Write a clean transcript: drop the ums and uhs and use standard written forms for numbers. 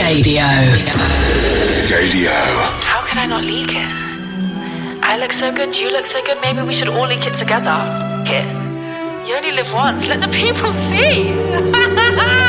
Gadio. How could I not leak it? I look so good, you look so good, maybe we should all leak it together. Here. You only live once, let the people see.